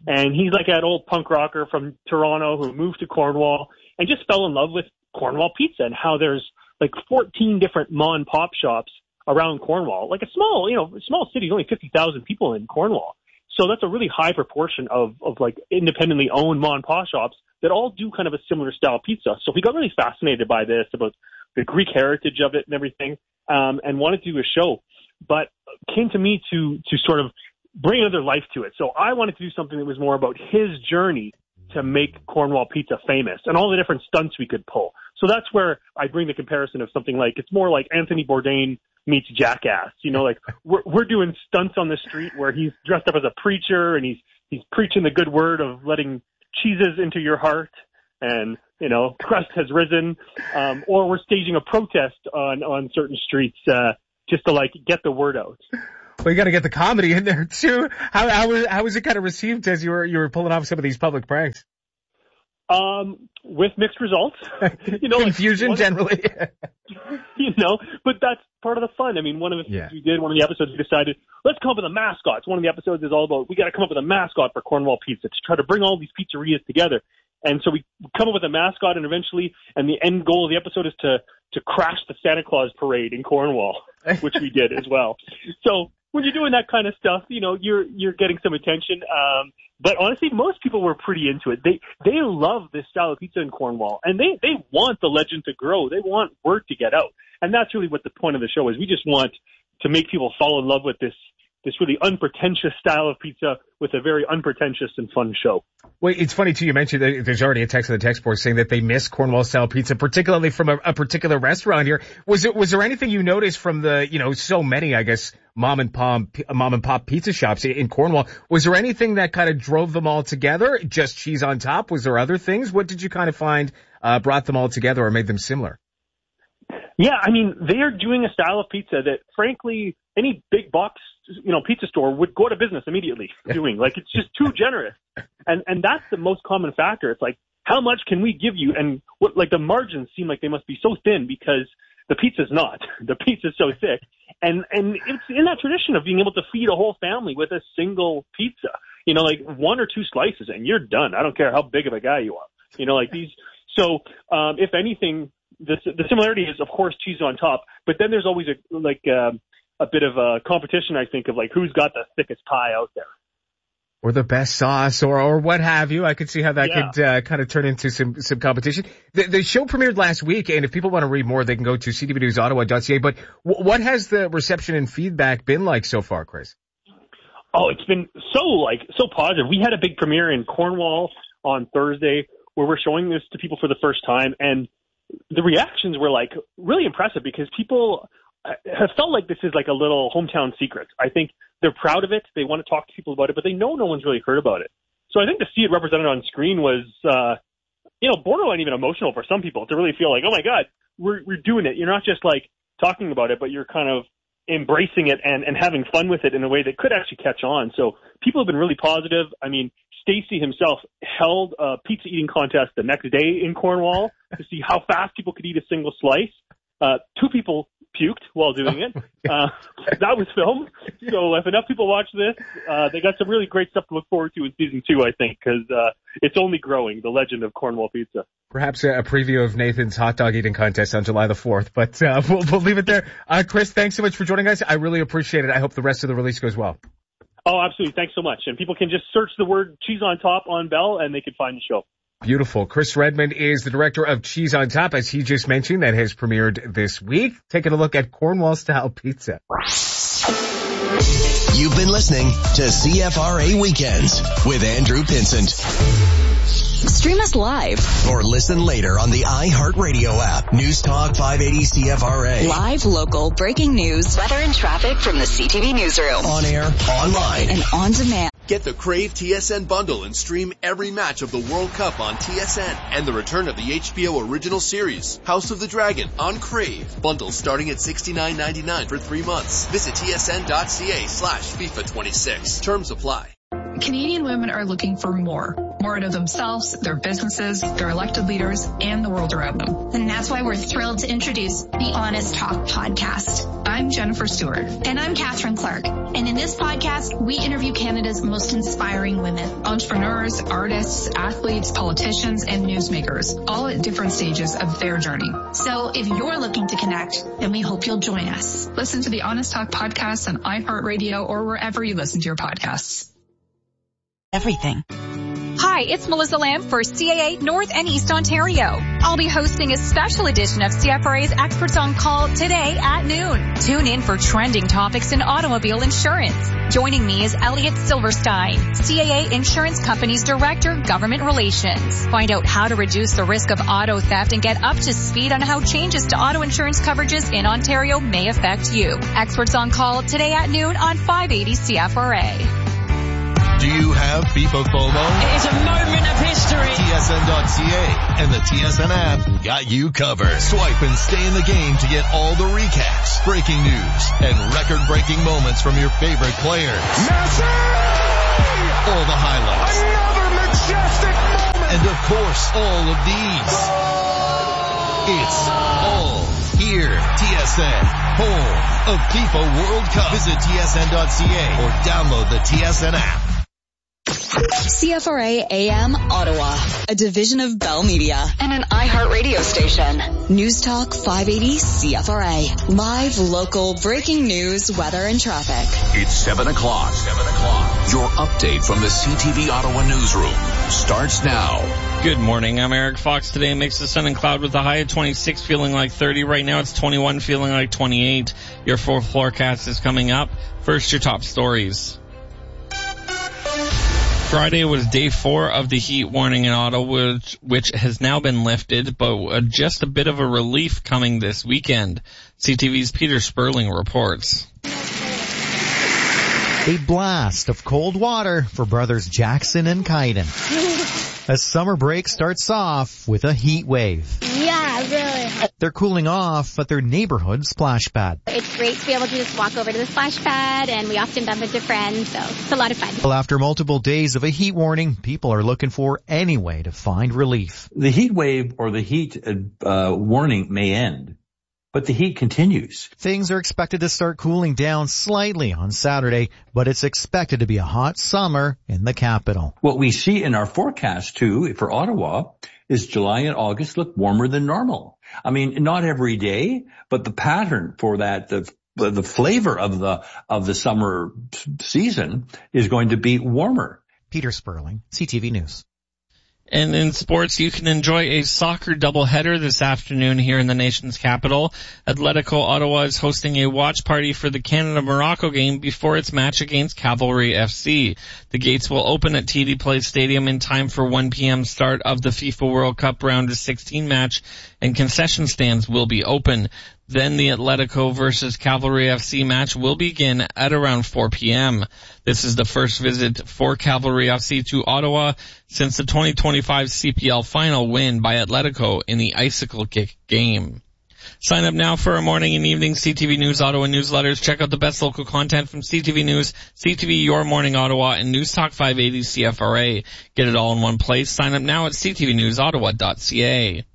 And he's like that old punk rocker from Toronto who moved to Cornwall and just fell in love with Cornwall pizza and how there's like fourteen different mom and pop shops around Cornwall. Like a small, you know, small city, only fifty thousand people in Cornwall. So that's a really high proportion of, of like independently owned mom and pop shops that all do kind of a similar style pizza. So we got really fascinated by this, about the Greek heritage of it and everything, um, and wanted to do a show, but came to me to, to sort of bring another life to it. So I wanted to do something that was more about his journey to make Cornwall pizza famous and all the different stunts we could pull. So that's where I bring the comparison of something like, it's more like Anthony Bourdain meets Jackass. You know, like we're, we're doing stunts on the street where he's dressed up as a preacher and he's, he's preaching the good word of letting cheeses into your heart and, you know, crust has risen. Um, or we're staging a protest on, on certain streets, uh, just to like get the word out. Well, you got to get the comedy in there too. How, how was, how was it kind of received as you were, you were pulling off some of these public pranks? Um, with mixed results, you know, confusion like, generally, you know, but that's part of the fun. I mean, one of the yeah. things we did, one of the episodes we decided, let's come up with a mascot. One of the episodes is all about, we got to come up with a mascot for Cornwall Pizza to try to bring all these pizzerias together. And so we come up with a mascot and eventually, and the end goal of the episode is to, to crash the Santa Claus parade in Cornwall, which we did as well. So when you're doing that kind of stuff, you know, you're, you're getting some attention. Um, but honestly, most people were pretty into it. They, they love this style of pizza in Cornwall and they, they want the legend to grow. They want word to get out. And that's really what the point of the show is. We just want to make people fall in love with this, this really unpretentious style of pizza with a very unpretentious and fun show. Well, it's funny too, you mentioned that there's already a text in the text board saying that they miss Cornwall style pizza, particularly from a, a particular restaurant here. Was it, was there anything you noticed from the, you know, so many, I guess, mom and pop, mom and pop pizza shops in Cornwall? Was there anything that kind of drove them all together? Just cheese on top? Was there other things? What did you kind of find, uh, brought them all together or made them similar? Yeah, I mean, they are doing a style of pizza that, frankly, any big box, you know, pizza store would go out of business immediately doing. Like, it's just too generous. And and that's the most common factor. It's like, how much can we give you? And what, like, the margins seem like they must be so thin because the pizza's not. The pizza's so thick. And and it's in that tradition of being able to feed a whole family with a single pizza. You know, like one or two slices and you're done. I don't care how big of a guy you are. You know, like these. So, um, if anything, the the similarity is, of course, cheese on top. But then there's always a, like, um, a bit of a competition, I think, of like who's got the thickest pie out there. Or the best sauce, or or what have you. I could see how that Yeah. could uh, kind of turn into some some competition. The, the show premiered last week, and if people want to read more, they can go to c t v news ottawa dot c a. But w- what has the reception and feedback been like so far, Chris? Oh, it's been so like so positive. We had a big premiere in Cornwall on Thursday where we're showing this to people for the first time, and the reactions were like really impressive because people have felt like this is like a little hometown secret. I think they're proud of it. They want to talk to people about it, but they know no one's really heard about it. So I think to see it represented on screen was, uh, you know, borderline even emotional for some people to really feel like, oh my God, we're, we're doing it. You're not just like talking about it, but you're kind of embracing it and, and having fun with it in a way that could actually catch on. So people have been really positive. I mean, Stacey himself held a pizza eating contest the next day in Cornwall to see how fast people could eat a single slice. Uh, two people puked while doing it. Uh, that was filmed. So if enough people watch this, uh, they got some really great stuff to look forward to in season two, I think, because uh, it's only growing, the legend of Cornwall pizza. Perhaps a, a preview of Nathan's hot dog eating contest on July the fourth, but uh, we'll, we'll leave it there. Uh, Chris, thanks so much for joining us. I really appreciate it. I hope the rest of the release goes well. Oh, absolutely. Thanks so much. And people can just search the word cheese on top on Bell and they can find the show. Beautiful. Chris Redmond is the director of Cheese on Top, as he just mentioned, that has premiered this week. Taking a look at Cornwall-style pizza. You've been listening to C F R A Weekends with Andrew Pinsent. Stream us live Or listen later on the iHeartRadio app. News Talk five eighty C F R A. live, local, breaking news, weather and traffic from the C T V newsroom. On air, online, and on demand. Get the Crave T S N bundle and stream every match of the World Cup on T S N and the return of the H B O original series, House of the Dragon, on Crave. Bundles starting at sixty-nine ninety-nine for three months. Visit tsn.ca slash FIFA twenty-six. Terms apply. Canadian women are looking for more. More out of themselves, their businesses, their elected leaders, and the world around them. And that's why we're thrilled to introduce the Honest Talk podcast. I'm Jennifer Stewart. And I'm Catherine Clark. And in this podcast, we interview Canada's most inspiring women. Entrepreneurs, artists, athletes, politicians, and newsmakers, all at different stages of their journey. So if you're looking to connect, then we hope you'll join us. Listen to the Honest Talk podcast on iHeartRadio or wherever you listen to your podcasts. Everything. Hi, it's Melissa Lamb for C A A North and East Ontario. I'll be hosting a special edition of C F R A's Experts on Call today at noon. Tune in for trending topics in automobile insurance. Joining me is Elliot Silverstein, C A A Insurance Company's Director, Government Relations. Find out how to reduce the risk of auto theft and get up to speed on how changes to auto insurance coverages in Ontario may affect you. Experts on Call today at noon on five eighty C F R A. Do you have FIFA FOMO? It is a moment of history. T S N dot C A and the T S N app got you covered. Swipe and stay in the game to get all the recaps, breaking news, and record-breaking moments from your favorite players. Messi! All the highlights. Another majestic moment! And of course, all of these. It's all here. T S N, home of FIFA World Cup. Visit T S N dot C A or download the T S N app. C F R A A M Ottawa, a division of Bell Media and an iHeartRadio station. News Talk five eighty C F R A. Live, local, breaking news, weather, and traffic. It's seven o'clock. seven o'clock. Your update from the C T V Ottawa newsroom starts now. Good morning. I'm Eric Fox. Today mix of sun and cloud with a high of twenty-six, feeling like thirty. Right now it's twenty-one, feeling like twenty-eight. Your full forecast is coming up. First, your top stories. Friday was day four of the heat warning in Ottawa, which, which has now been lifted, but uh, just a bit of a relief coming this weekend. C T V's Peter Sperling reports. A blast of cold water for brothers Jackson and Kaiden as summer break starts off with a heat wave. Yeah, really. They're cooling off at their neighborhood splash pad. It's great to be able to just walk over to the splash pad, and we often bump into friends, so it's a lot of fun. Well, after multiple days of a heat warning, people are looking for any way to find relief. The heat wave or the heat uh, warning may end, but the heat continues. Things are expected to start cooling down slightly on Saturday, but it's expected to be a hot summer in the capital. What we see in our forecast, too, for Ottawa, is July and August look warmer than normal. I mean, not every day, but the pattern for that, the the flavor of the of the summer season is going to be warmer. Peter Sperling, C T V News. And in sports, you can enjoy a soccer doubleheader this afternoon here in the nation's capital. Atletico Ottawa is hosting a watch party for the Canada-Morocco game before its match against Cavalry F C. The gates will open at T D Place Stadium in time for one p.m. start of the FIFA World Cup Round of sixteen match, and concession stands will be open. Then the Atletico versus Cavalry F C match will begin at around four p.m. This is the first visit for Cavalry F C to Ottawa since the twenty twenty-five C P L final win by Atletico in the Icicle Kick game. Sign up now for our morning and evening C T V News Ottawa newsletters. Check out the best local content from C T V News, C T V Your Morning Ottawa, and News Talk five eighty C F R A. Get it all in one place. Sign up now at c t v news ottawa dot c a.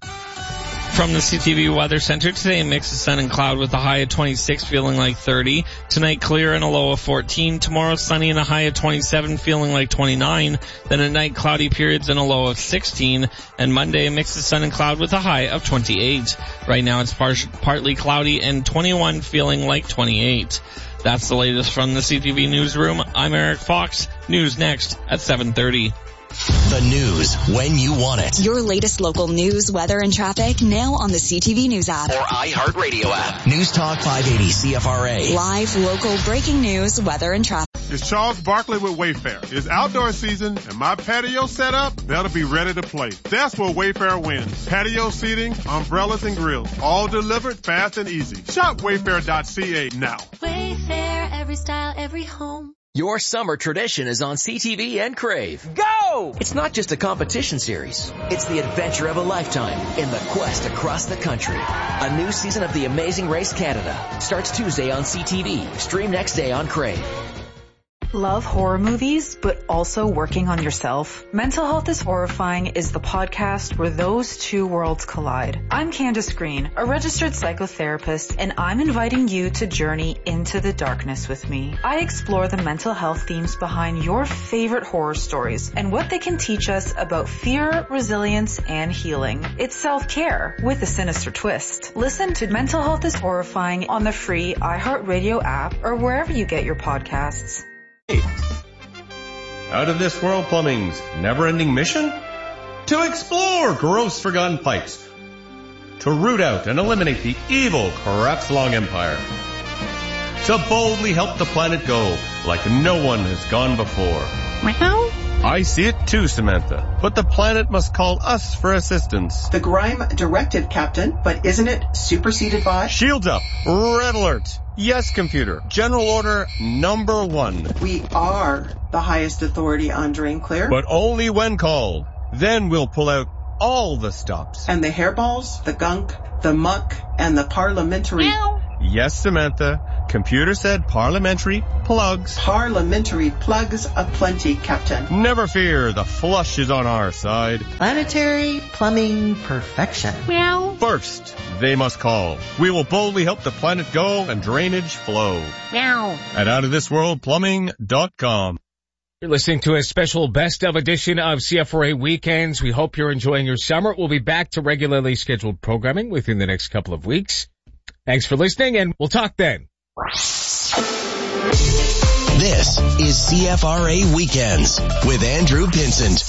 From the C T V Weather Center, today a mix of sun and cloud with a high of twenty-six, feeling like thirty. Tonight clear and a low of fourteen. Tomorrow sunny and a high of twenty-seven, feeling like twenty-nine. Then at night cloudy periods and a low of sixteen. And Monday a mix of sun and cloud with a high of twenty-eight. Right now it's par- partly cloudy and twenty-one, feeling like twenty-eight. That's the latest from the C T V Newsroom. I'm Eric Fox. News next at seven thirty. The news when you want it. Your latest local news, weather, and traffic now on the C T V News app. Or iHeartRadio app. News Talk five eighty C F R A. Live, local, breaking news, weather, and traffic. It's Charles Barkley with Wayfair. It's outdoor season and my patio set up, that'll be ready to play. That's where Wayfair wins. Patio seating, umbrellas, and grills. All delivered fast and easy. Shop wayfair dot c a now. Wayfair, every style, every home. Your summer tradition is on C T V and Crave. Go! It's not just a competition series. It's the adventure of a lifetime in the quest across the country. A new season of The Amazing Race Canada starts Tuesday on C T V. Stream next day on Crave. Love horror movies, but also working on yourself? Mental Health is Horrifying is the podcast where those two worlds collide. I'm Candace Green, a registered psychotherapist, and I'm inviting you to journey into the darkness with me. I explore the mental health themes behind your favorite horror stories and what they can teach us about fear, resilience, and healing. It's self-care with a sinister twist. Listen to Mental Health is Horrifying on the free iHeartRadio app or wherever you get your podcasts. Out of This World Plumbing's never-ending mission? To explore gross forgotten pipes. To root out and eliminate the evil Crapslong Empire. To boldly help the planet go like no one has gone before. Meow. I see it too, Samantha, but the planet must call us for assistance. The Grime directive, Captain, but isn't it superseded by? Shields up. Red alert. Yes, computer. General order number one. We are the highest authority on Drain Clear. But only when called. Then we'll pull out all the stops. And the hairballs, the gunk, the muck, and the parliamentary... Meow. Yes, Samantha. Computer said parliamentary plugs. Parliamentary plugs aplenty, Captain. Never fear, the flush is on our side. Planetary plumbing perfection. Meow. First, they must call. We will boldly help the planet go and drainage flow. Meow. At out of this world plumbing dot com. You're listening to a special best of edition of C F R A Weekends. We hope you're enjoying your summer. We'll be back to regularly scheduled programming within the next couple of weeks. Thanks for listening, and we'll talk then. This is C F R A Weekends with Andrew Pinsent.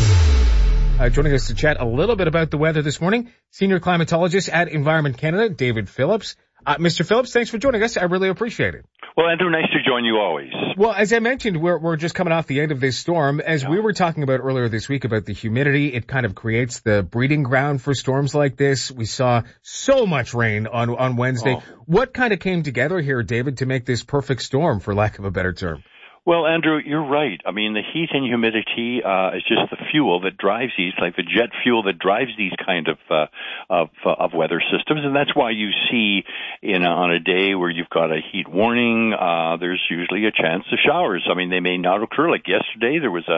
Uh, joining us to chat a little bit about the weather this morning, senior climatologist at Environment Canada, David Phillips. Uh, Mister Phillips, thanks for joining us. I really appreciate it. Well, Andrew, nice to join you always. Well, as I mentioned, we're we're just coming off the end of this storm. As yeah. we were talking about earlier this week about the humidity, it kind of creates the breeding ground for storms like this. We saw so much rain on on Wednesday. Oh. What kind of came together here, David, to make this perfect storm, for lack of a better term? Well, Andrew, you're right. I mean, the heat and humidity uh, is just the fuel that drives these, like the jet fuel that drives these kind of uh, of, uh, of weather systems, and that's why you see, in a, on a day where you've got a heat warning, uh, there's usually a chance of showers. I mean, they may not occur. Like yesterday, there was a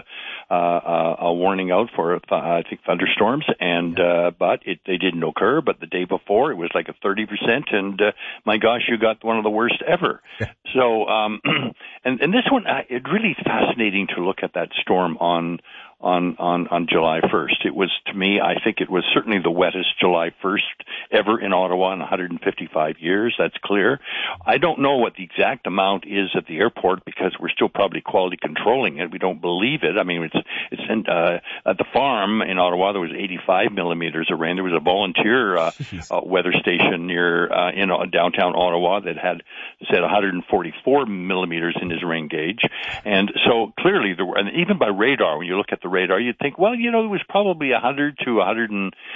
uh, a warning out for uh, I think thunderstorms, and uh, but it they didn't occur. But the day before, it was like a thirty percent, and uh, my gosh, you got one of the worst ever. So, um, and and this one. It really is fascinating to look at that storm on on on on July first. It was, to me, I think it was certainly the wettest July first ever in Ottawa in one hundred fifty-five years. That's clear. I don't know what the exact amount is at the airport because we're still probably quality controlling it. We don't believe it. I mean, it's it's in, uh, at the farm in Ottawa there was eighty-five millimeters of rain. There was a volunteer uh, uh, weather station near uh, in uh, downtown Ottawa that had said one hundred forty-four millimeters in his rain gauge, and so clearly there were, and even by radar, when you look at the radar, you'd think, well, you know, it was probably one hundred to one hundred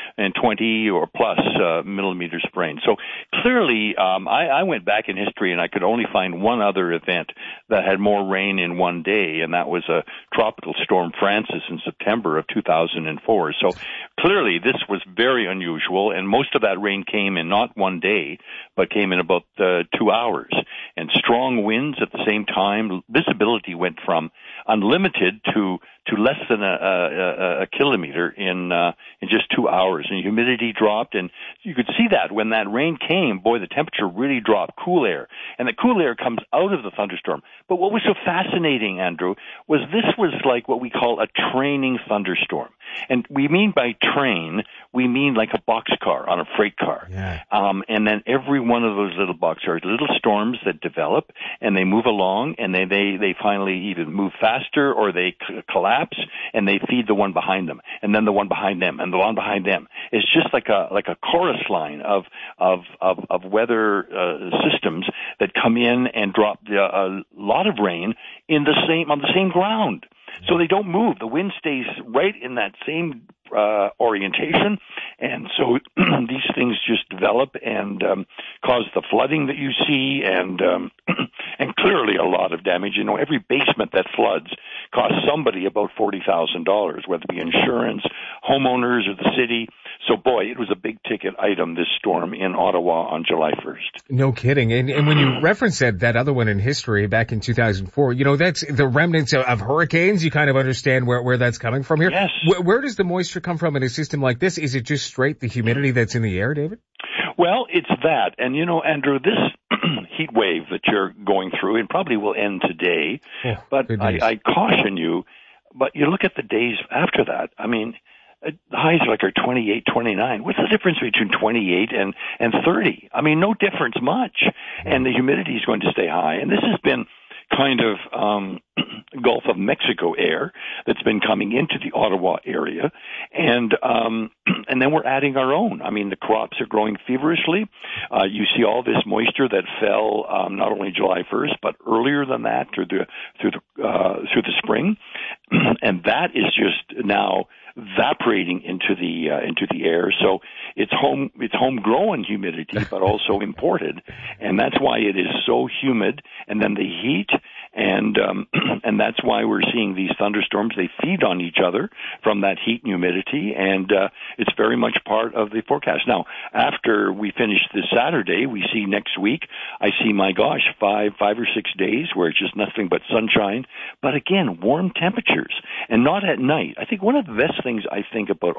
twenty or plus uh, millimeters of rain. So clearly, um, I, I went back in history and I could only find one other event that had more rain in one day, and that was a tropical storm Francis in September of two thousand four. So clearly, this was very unusual, and most of that rain came in not one day, but came in about uh, two hours. And strong winds at the same time. Visibility went from unlimited to to less than a, a, a kilometer in uh, in just two hours, and humidity dropped, and you could see that when that rain came. Boy, the temperature really dropped. Cool air, and the cool air comes out of the thunderstorm. But what was so fascinating, Andrew, was this was like what we call a training thunderstorm, and we mean by train, we mean like a boxcar on a freight car. Yeah. Um, and then every one of those little boxcars, little storms that develop, and they move along, and they they they finally either move faster or they c- collapse. And they feed the one behind them, and then the one behind them, and the one behind them. It's just like a like a chorus line of of of, of weather uh, systems that come in and drop the, a lot of rain in the same on the same ground. So they don't move. The wind stays right in that same uh, orientation, and so these things just develop and um, cause the flooding that you see, and um, and clearly a lot of damage. You know, every basement that floods costs somebody about forty thousand dollars, whether it be insurance, homeowners or the city. So, boy, it was a big-ticket item, this storm in Ottawa on July first. No kidding. And, and when you reference that, that other one in history back in two thousand four, you know, that's the remnants of, of hurricanes. You kind of understand where, where that's coming from here. Yes. Where, where does the moisture come from in a system like this? Is it just straight the humidity that's in the air, David? Well, it's that. And, you know, Andrew, this heat wave that you're going through, it probably will end today. Oh, but I, I caution you, but you look at the days after that. I mean, the highs like are twenty-eight, twenty-nine. What's the difference between twenty-eight and, and thirty? I mean, no difference much. And the humidity is going to stay high. And this has been kind of um, Gulf of Mexico air that's been coming into the Ottawa area. And um, and then we're adding our own. I mean, the crops are growing feverishly. Uh, you see all this moisture that fell um, not only July first, but earlier than that through the through the uh, through the spring. And that is just now evaporating into the uh, into the air. So it's home it's homegrown humidity, but also imported, and that's why it is so humid. And then the heat, and um, and that's why we're seeing these thunderstorms. They feed on each other from that heat and humidity, and uh, it's very much part of the forecast. Now, after we finish this Saturday, we see next week. I see, my gosh, five five or six days where it's just nothing but sunshine, but again, warm temperatures, and not at night. I think one of the best things I think about